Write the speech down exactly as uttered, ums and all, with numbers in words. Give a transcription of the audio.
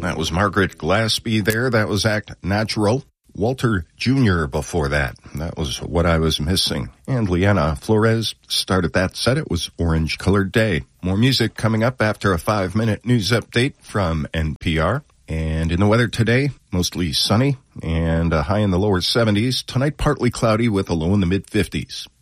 That was Margaret Glaspie there. That was Act Natural. Walter Junior before that. That was What I Was Missing. And Liana Flores started that set. It was Orange Colored Day. More music coming up after a five-minute news update from N P R. And in the weather today, mostly sunny and a high in the lower seventies. Tonight, partly cloudy with a low in the mid-fifties.